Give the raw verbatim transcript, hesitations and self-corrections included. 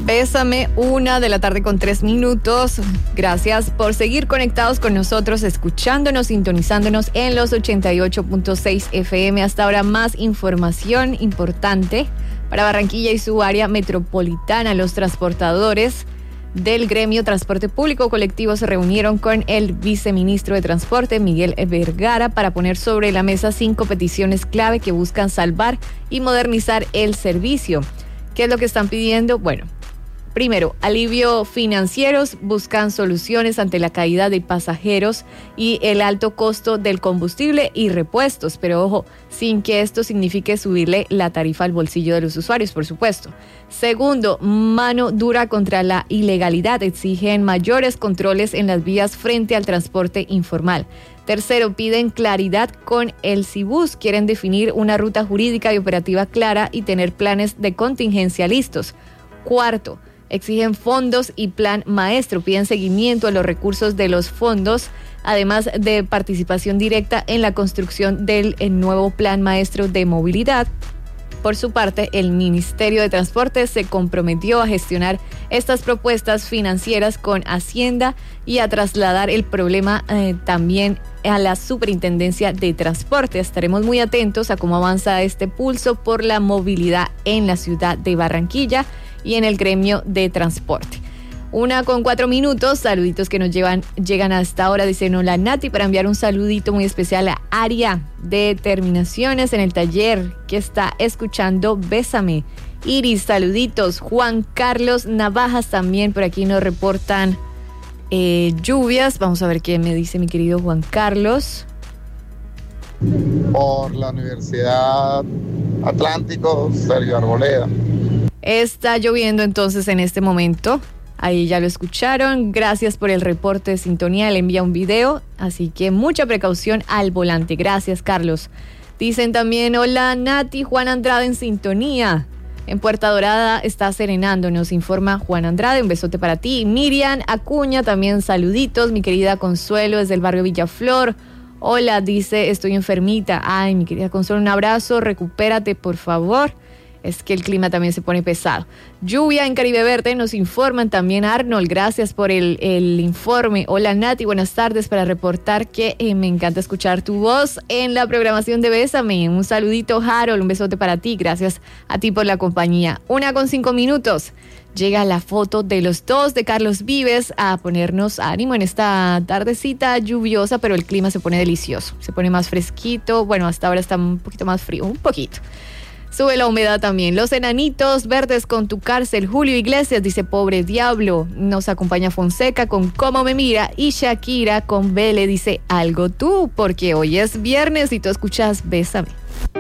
Bésame, una de la tarde con tres minutos. Gracias por seguir conectados con nosotros, escuchándonos, sintonizándonos en los ochenta y ocho punto seis F M. Hasta ahora más información importante para Barranquilla y su área metropolitana. Los transportadores del gremio Transporte Público Colectivo se reunieron con el viceministro de Transporte, Miguel Vergara, para poner sobre la mesa cinco peticiones clave que buscan salvar y modernizar el servicio. ¿Qué es lo que están pidiendo? Bueno, primero, alivio financieros, buscan soluciones ante la caída de pasajeros y el alto costo del combustible y repuestos, pero ojo, sin que esto signifique subirle la tarifa al bolsillo de los usuarios, por supuesto. Segundo, mano dura contra la ilegalidad, exigen mayores controles en las vías frente al transporte informal. Tercero, piden claridad con el Cibus, quieren definir una ruta jurídica y operativa clara y tener planes de contingencia listos. Cuarto, exigen fondos y plan maestro, piden seguimiento a los recursos de los fondos, además de participación directa en la construcción del nuevo plan maestro de movilidad. Por su parte, el Ministerio de Transporte se comprometió a gestionar estas propuestas financieras con Hacienda y a trasladar el problema eh, también a la Superintendencia de Transporte. Estaremos muy atentos a cómo avanza este pulso por la movilidad en la ciudad de Barranquilla y en el gremio de transporte. Una con cuatro minutos, saluditos que nos llevan, llegan hasta ahora, dice Hola Nati, para enviar un saludito muy especial a Aria de Terminaciones en el taller que está escuchando Bésame. Iris, saluditos. Juan Carlos Navajas también por aquí nos reportan eh, lluvias. Vamos a ver qué me dice mi querido Juan Carlos. Por la Universidad Atlántico, Sergio Arboleda. Está lloviendo entonces en este momento. Ahí ya lo escucharon. Gracias por el reporte de sintonía. Le envía un video, así que mucha precaución al volante. Gracias, Carlos. Dicen también, hola Nati, Juan Andrade en sintonía. En Puerta Dorada está serenando, nos informa Juan Andrade. Un besote para ti. Miriam Acuña, también saluditos. Mi querida Consuelo desde el barrio Villaflor. Hola, dice, estoy enfermita. Ay, mi querida Consuelo, un abrazo. Recupérate, por favor. Es que el clima también se pone pesado. Lluvia en Caribe Verde, nos informan también Arnold. Gracias por el, el informe. Hola Nati, buenas tardes, para reportar que eh, me encanta escuchar tu voz en la programación de Bésame. Un saludito, Harold, un besote para ti. Gracias a ti por la compañía. Una con cinco minutos. Llega la foto de los dos de Carlos Vives a ponernos ánimo en esta tardecita lluviosa, pero el clima se pone delicioso. Se pone más fresquito. Bueno, hasta ahora está un poquito más frío, un poquito. Sube la humedad también. Los enanitos verdes con tu cárcel. Julio Iglesias dice, pobre diablo. Nos acompaña Fonseca con Cómo me mira. Y Shakira con Vele dice, algo tú, porque hoy es viernes y tú escuchas Bésame.